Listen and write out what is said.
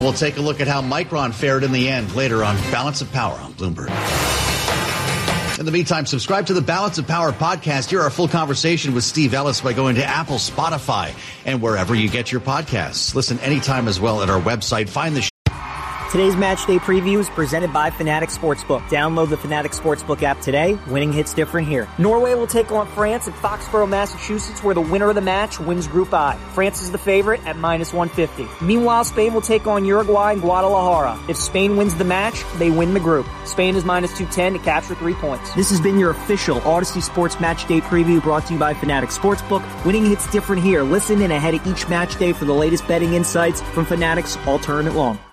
We'll take a look at how Micron fared in the end later on Balance of Power on Bloomberg. In the meantime, subscribe to the Balance of Power podcast. Hear our full conversation with Steve Ellis by going to Apple, Spotify, and wherever you get your podcasts. Listen anytime as well at our website. Find the Today's match day preview is presented by Fanatic Sportsbook. Download the Fanatic Sportsbook app today. Winning hits different here. Norway will take on France at Foxborough, Massachusetts, where the winner of the match wins Group I. France is the favorite at -150. Meanwhile, Spain will take on Uruguay in Guadalajara. If Spain wins the match, they win the group. Spain is -210 to capture 3 points. This has been your official Odyssey Sports Match Day preview brought to you by Fanatic Sportsbook. Winning hits different here. Listen in ahead of each match day for the latest betting insights from Fanatic's All Tournament Long.